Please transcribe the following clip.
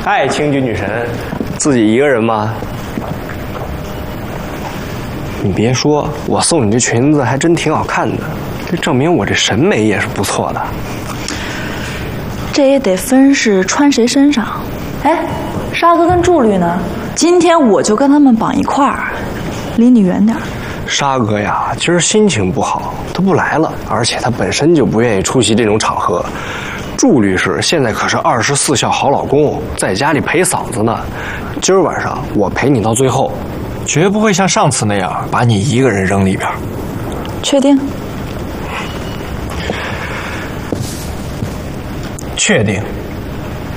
爱青桔女神，自己一个人吗？你别说，我送你这裙子还真挺好看的，这证明我这审美也是不错的。 这也得分是穿谁身上。哎，沙哥跟祝律呢？今天我就跟他们绑一块儿，离你远点。 沙哥呀，今儿心情不好，他不来了，而且他本身就不愿意出席这种场合。祝律师现在可是24孝好老公，在家里陪嫂子呢。今儿晚上我陪你到最后， 绝不会像上次那样把你一个人扔里边。 确定？ 确定。